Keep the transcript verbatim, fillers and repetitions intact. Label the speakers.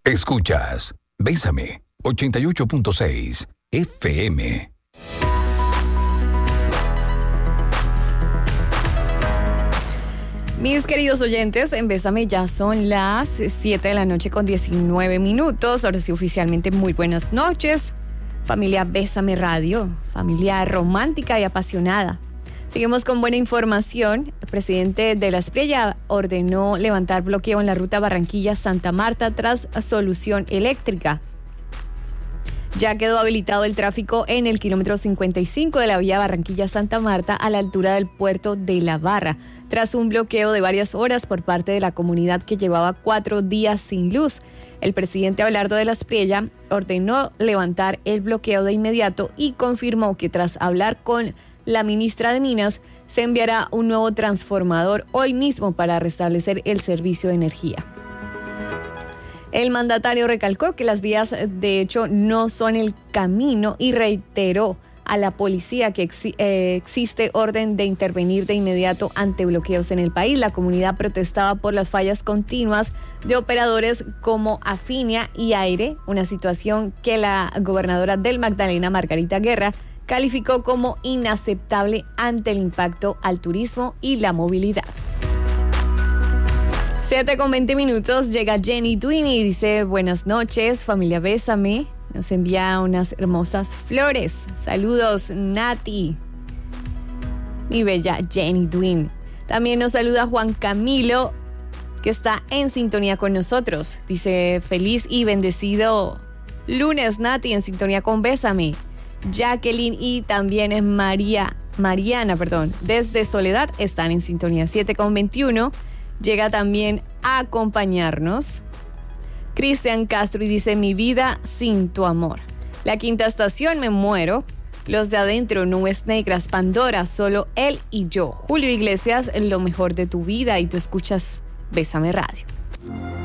Speaker 1: Escuchas Bésame ochenta y ocho punto seis F M.
Speaker 2: Mis queridos oyentes, en Bésame ya son las siete de la noche con diecinueve minutos. Ahora sí, oficialmente muy buenas noches. Familia Bésame Radio, familia romántica y apasionada. Seguimos con buena información. El presidente de la Espriella ordenó levantar bloqueo en la ruta Barranquilla-Santa Marta tras solución eléctrica. Ya quedó habilitado el tráfico en el kilómetro cincuenta y cinco de la vía Barranquilla-Santa Marta a la altura del puerto de La Barra, tras un bloqueo de varias horas por parte de la comunidad que llevaba cuatro días sin luz. El presidente Abelardo de la Espriella ordenó levantar el bloqueo de inmediato y confirmó que tras hablar con la ministra de Minas, se enviará un nuevo transformador hoy mismo para restablecer el servicio de energía. El mandatario recalcó que las vías de hecho no son el camino y reiteró a la policía que ex, eh, existe orden de intervenir de inmediato ante bloqueos en el país. La comunidad protestaba por las fallas continuas de operadores como Afinia y Aire, una situación que la gobernadora del Magdalena, Margarita Guerra, calificó como inaceptable ante el impacto al turismo y la movilidad. siete con veinte minutos, llega Jenny Twin y dice: buenas noches, familia Bésame. Nos envía unas hermosas flores. Saludos, Nati. Mi bella Jenny Twin. También nos saluda Juan Camilo, que está en sintonía con nosotros. Dice: feliz y bendecido lunes, Nati, en sintonía con Bésame. Jacqueline y también es María, Mariana, perdón, desde Soledad están en sintonía. siete con veintiuno, llega también a acompañarnos Cristian Castro y dice: mi vida sin tu amor. La quinta estación, me muero. Los de adentro, Nubes Negras, Pandora, solo él y yo. Julio Iglesias, lo mejor de tu vida, y tú escuchas Bésame Radio.